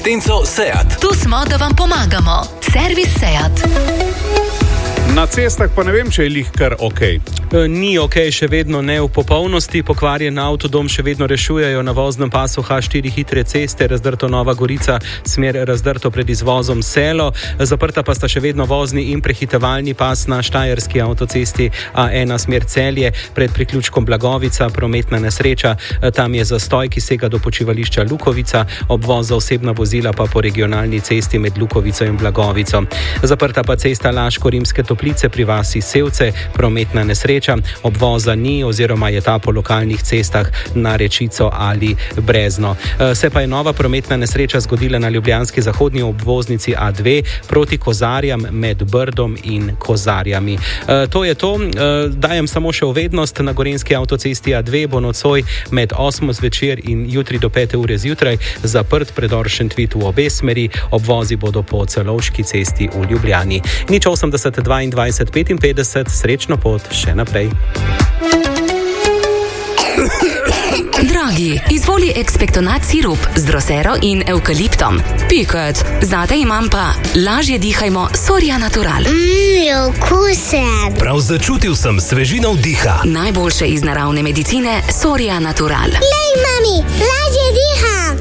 Tenco Seat. Tu smo, da vam pomagamo. Servis Seat. Na cestah pa ne vem, če je lih kar ok. Ni ok, še vedno ne v popolnosti. Pokvarjen avtodom še vedno rešujejo na voznem pasu H4 hitre ceste, razdrto Nova Gorica, smer razdrto pred izvozom Selo. Zaprta pa sta še vedno vozni in prehitevalni pas na štajerski avtocesti A1 smer Celje pred priključkom Blagovica, prometna nesreča. Tam je zastoj, ki sega do počivališča Lukovica, obvoz za osebna vozila pa po regionalni cesti med Lukovico in Blagovico. Zaprta pa cesta Laško-Rimske Toplice pri vasi Sevce, prometna nesreča. Obvoza ni oziroma je ta po lokalnih cestah na Rečico ali Brezno. Se pa je nova prometna nesreča zgodila na ljubljanski zahodni obvoznici A2 proti Kozarjam med Brdom in Kozarjami. To je to. Dajem samo še uvednost. Na gorenjski avtocesti A2 bo nocoj med 8 zvečer in jutri do 5 ure zjutraj zaprt predor Šentvid v obe smeri. Obvozi bodo po Celovški cesti v Ljubljani. Nič 80 22 55, srečno pot še naprej. Dragi, izvoli ekspektonat sirup z drosero in evkaliptom. Piket. Zate imam pa lažje dihajmo Soria Natural. Okusen. Prav začutil sem svežino vdiha. Najboljše iz naravne medicine Soria Natural. Lej, mami, lažje diham.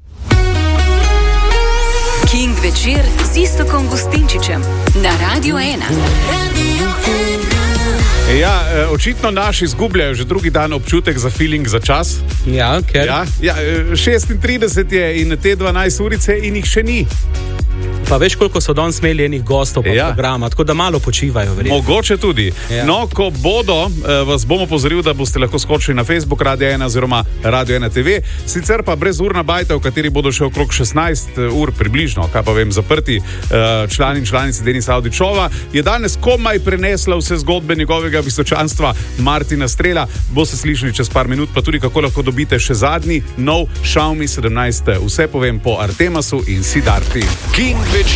King večer z Iztokom Gustinčičem na Radio 1. Ja, očitno naši izgubljajo že drugi dan občutek za feeling za čas. Ja, ker? Ja, 36 je in te 12 urice in jih še ni. Pa veš, koliko so danes imeli enih gostov programa, tako da malo počivajo. Verjetno. Mogoče tudi. Ja. No, ko bodo, vas bomo pozoril, da boste lahko skočili na Facebook Radio 1 oziroma Radio 1 TV. Sicer pa brezurna bajta, v kateri bodo še okrog 16 ur približno, kaj pa vem, zaprti člani in članice Denisa Avdićova, je danes komaj prenesla vse zgodbe njegovega visočanstva Martina Strela. Boste slišali čez par minut, pa tudi kako lahko dobite še zadnji nov Xiaomi 17. Vse povem po Artemasu in Sidarti. King